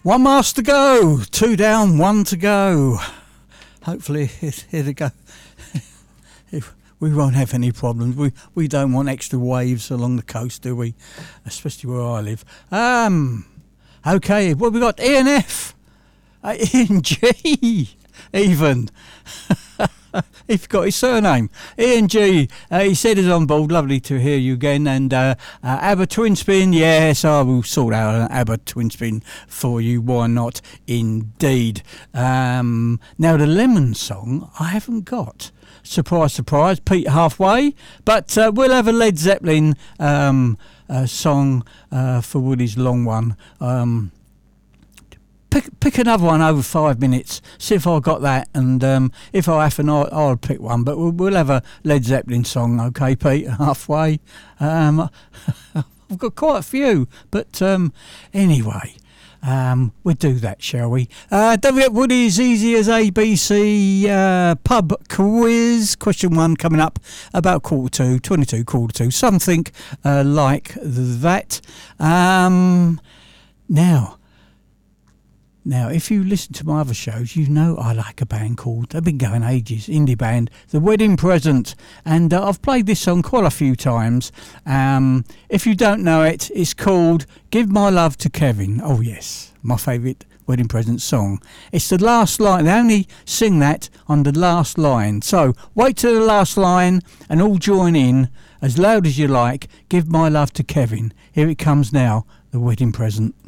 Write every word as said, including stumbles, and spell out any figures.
One miles to go, two down, one to go. Hopefully, here we go. We won't have any problems. We we don't want extra waves along the coast, do we? Especially where I live. Um, okay, what we got? E N F, uh, E N G, even. He forgot his surname. E N G, uh, he said it's on board. Lovely to hear you again. And uh, uh, ABBA Twin Spin, yes, I will sort out an ABBA Twin Spin for you. Why not? Indeed. Um, now, the Lemon song, I haven't got. Surprise, surprise, Pete halfway. But uh, we'll have a Led Zeppelin um, uh, song uh, for Woody's long one. Um Pick, pick another one over five minutes. See if I got that, and um, if I haven't, I'll, I'll pick one. But we'll, we'll have a Led Zeppelin song, okay, Pete? Halfway. Um, I've got quite a few, but um, anyway, um, we'll do that, shall we? Uh, don't forget Woody's Easy as A B C uh, pub quiz. Question one coming up about quarter two, twenty-two, quarter two, something uh, like that. Um, now. Now, if you listen to my other shows, you know I like a band called, they've been going ages, indie band, The Wedding Present. And uh, I've played this song quite a few times. Um, if you don't know it, it's called Give My Love to Kevin. Oh, yes, my favourite Wedding Present song. It's the last line. They only sing that on the last line. So wait till the last line and all join in as loud as you like. Give My Love to Kevin. Here it comes now, The Wedding Present.